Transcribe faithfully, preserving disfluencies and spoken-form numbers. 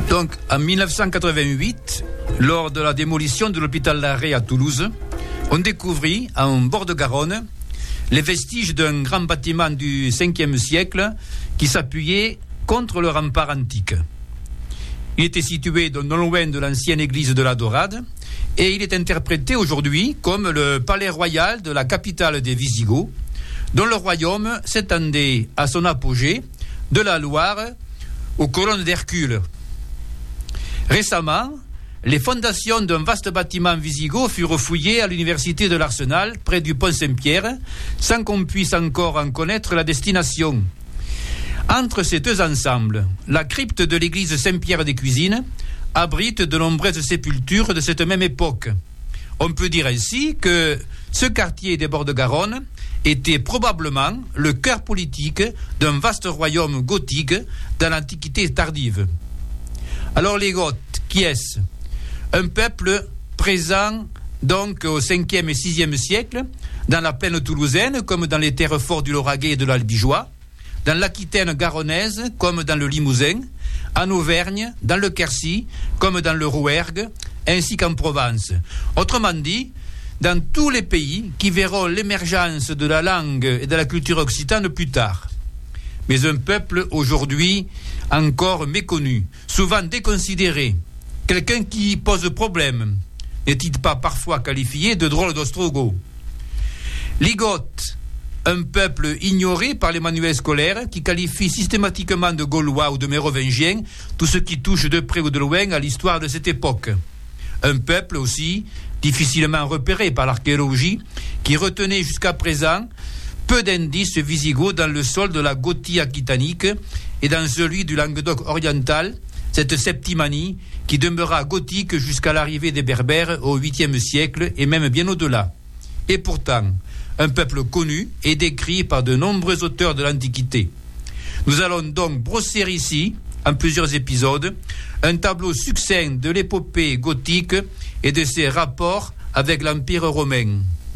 Donc, en mille neuf cent quatre-vingt-huit, lors de la démolition de l'hôpital d'Arrée à Toulouse, on découvrit, en bord de Garonne, les vestiges d'un grand bâtiment du cinquième siècle qui s'appuyait contre le rempart antique. Il était situé non loin de l'ancienne église de la Dorade et il est interprété aujourd'hui comme le palais royal de la capitale des Visigoths, dont le royaume s'étendait à son apogée de la Loire aux colonnes d'Hercule. Récemment, les fondations d'un vaste bâtiment wisigoth furent fouillées à l'université de l'Arsenal, près du pont Saint-Pierre, sans qu'on puisse encore en connaître la destination. Entre ces deux ensembles, la crypte de l'église Saint-Pierre des Cuisines abrite de nombreuses sépultures de cette même époque. On peut dire ainsi que ce quartier des bords de Garonne était probablement le cœur politique d'un vaste royaume gothique dans l'Antiquité tardive. Alors les Goths, qui est-ce ? Un peuple présent donc au cinquième et sixième siècle, dans la plaine toulousaine comme dans les terres fortes du Lauragais et de l'Albigeois, dans l'Aquitaine garonnaise comme dans le Limousin, en Auvergne, dans le Quercy comme dans le Rouergue, ainsi qu'en Provence. Autrement dit, dans tous les pays qui verront l'émergence de la langue et de la culture occitane plus tard. Mais un peuple aujourd'hui encore méconnu, souvent déconsidéré, quelqu'un qui pose problème, n'est-il pas parfois qualifié de drôle d'ostrogoth ? Les Goths, un peuple ignoré par les manuels scolaires qui qualifie systématiquement de Gaulois ou de Mérovingiens tout ce qui touche de près ou de loin à l'histoire de cette époque. Un peuple aussi difficilement repéré par l'archéologie qui retenait jusqu'à présent peu d'indices wisigoths dans le sol de la Gothie aquitanique et dans celui du Languedoc oriental, cette Septimanie qui demeura gothique jusqu'à l'arrivée des Berbères au huitième siècle et même bien au-delà. Et pourtant, un peuple connu et décrit par de nombreux auteurs de l'Antiquité. Nous allons donc brosser ici, en plusieurs épisodes, un tableau succinct de l'épopée gothique et de ses rapports avec l'Empire romain.